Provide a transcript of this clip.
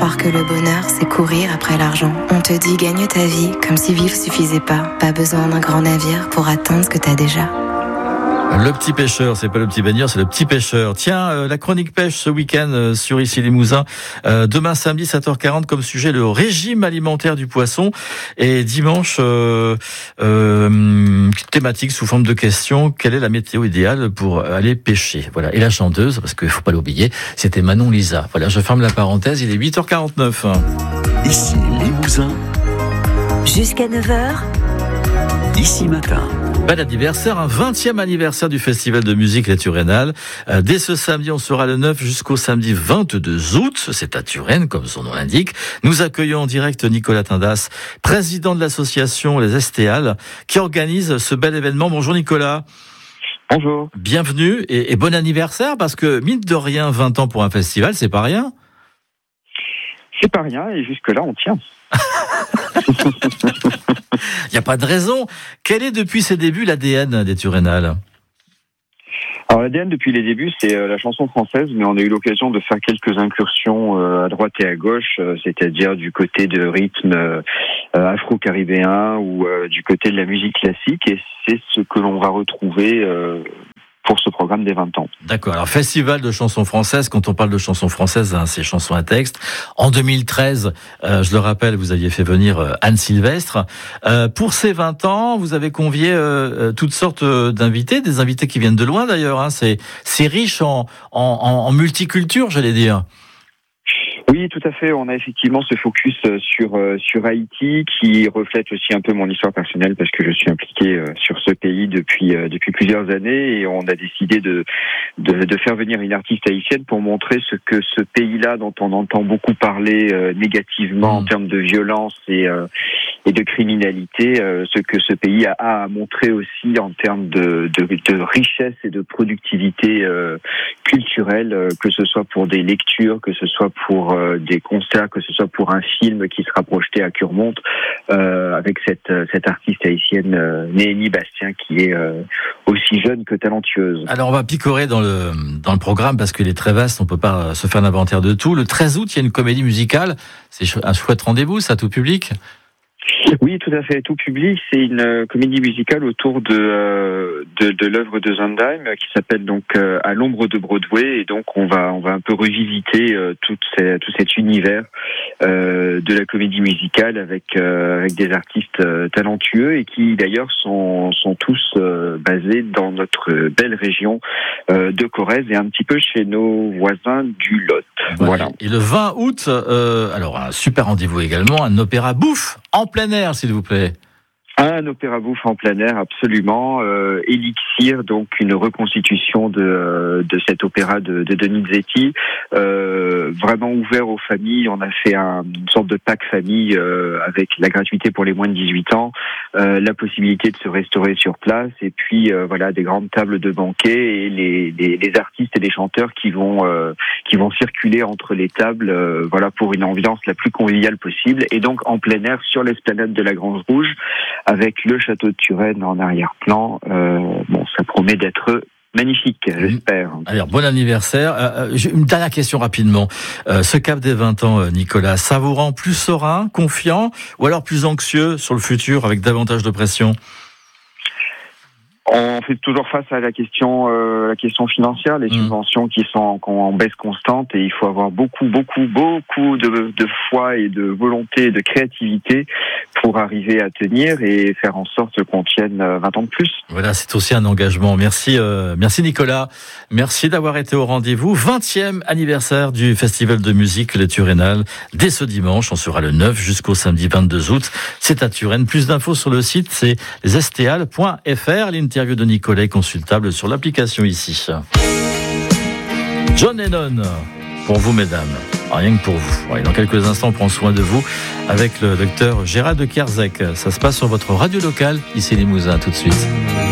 croire que le bonheur, c'est courir après l'argent. On te dit gagne ta vie comme si vivre suffisait pas. Pas besoin d'un grand navire pour atteindre ce que t'as déjà. Le petit pêcheur, c'est pas le petit baigneur, c'est le petit pêcheur. Tiens, la chronique pêche ce week-end sur Issy Limousin. Demain samedi 7h40 comme sujet le régime alimentaire du poisson. Et dimanche, thématique sous forme de questions. Quelle est la météo idéale pour aller pêcher? Voilà. Et la chanteuse, parce qu'il faut pas l'oublier, c'était Manon Lisa. Voilà, je ferme la parenthèse, il est 8h49. Issy Limousin. Jusqu'à 9h. Issy Matin. Bel anniversaire, un 20e anniversaire du Festival de musique La Turennale. Dès ce samedi, on sera le 9 jusqu'au samedi 22 août. C'est à Turenne, comme son nom l'indique. Nous accueillons en direct Nicolas Tindas, président de l'association Les Estéales, qui organise ce bel événement. Bonjour Nicolas. Bonjour. Bienvenue et bon anniversaire, parce que mine de rien, 20 ans pour un festival, c'est pas rien. C'est pas rien, et jusque-là, on tient. Il n'y a pas de raison. Quel est depuis ses débuts l'ADN des Turennales? Alors l'ADN depuis les débuts, c'est la chanson française, mais on a eu l'occasion de faire quelques incursions à droite et à gauche, c'est-à-dire du côté de rythme afro-caribéen ou du côté de la musique classique, et c'est ce que l'on va retrouver pour ce programme des 20 ans. D'accord. Alors, festival de chansons françaises. Quand on parle de chansons françaises, c'est chansons à texte. En 2013, je le rappelle, vous aviez fait venir Anne Sylvestre. Pour ces 20 ans, vous avez convié toutes sortes d'invités, des invités qui viennent de loin d'ailleurs. Hein. C'est riche en multiculture, j'allais dire. Oui, tout à fait. On a effectivement ce focus sur Haïti qui reflète aussi un peu mon histoire personnelle parce que je suis impliqué sur ce pays depuis plusieurs années et on a décidé de faire venir une artiste haïtienne pour montrer ce que ce pays-là dont on entend beaucoup parler négativement en termes de violence et de criminalité, ce que ce pays a à montrer aussi en termes de richesse et de productivité culturelle, que ce soit pour des lectures, que ce soit pour des concerts, que ce soit pour un film qui sera projeté à Curmonte avec cette artiste haïtienne Néhémie Bastien qui est aussi jeune que talentueuse. Alors on va picorer dans le programme parce qu'il est très vaste, on peut pas se faire l'inventaire de tout. Le 13 août, il y a une comédie musicale, c'est un chouette rendez-vous, ça, tout public? Oui, tout à fait. Tout public, c'est une comédie musicale autour de l'œuvre de Sondheim qui s'appelle donc À l'ombre de Broadway, et donc on va un peu revisiter tout cet univers de la comédie musicale avec des artistes talentueux et qui d'ailleurs sont tous basés dans notre belle région de Corrèze et un petit peu chez nos voisins du Lot. Voilà. Et le 20 août, alors un super rendez-vous également, un opéra bouffe en plein air, s'il vous plaît. Un opéra bouffe en plein air, absolument. Élixir, donc une reconstitution de cet opéra de Donizetti, vraiment ouvert aux familles. On a fait une sorte de pack famille avec la gratuité pour les moins de 18 ans, la possibilité de se restaurer sur place, et puis voilà des grandes tables de banquet et les artistes et les chanteurs qui vont circuler entre les tables, voilà pour une ambiance la plus conviviale possible, et donc en plein air sur l'esplanade de la Grange Rouge, avec le château de Turenne en arrière-plan. Ça promet d'être magnifique, j'espère. Alors, bon anniversaire. Une dernière question rapidement. Ce cap des 20 ans, Nicolas, ça vous rend plus serein, confiant, ou alors plus anxieux sur le futur avec davantage de pression? On fait toujours face à la question financière, les subventions qui sont en baisse constante, et il faut avoir beaucoup de foi et de volonté et de créativité pour arriver à tenir et faire en sorte qu'on tienne 20 ans de plus. Voilà, c'est aussi un engagement. Merci Nicolas. Merci d'avoir été au rendez-vous. 20e anniversaire du Festival de musique Les Turennales. Dès ce dimanche, on sera le 9 jusqu'au samedi 22 août. C'est à Turenne. Plus d'infos sur le site, c'est lesestéales.fr. L'interview de Nicolas est consultable sur l'application ici. John Lennon, pour vous mesdames, rien que pour vous. Et dans quelques instants, on prend soin de vous avec le docteur Gérald de Kerzec. Ça se passe sur votre radio locale, ici Limousin, tout de suite.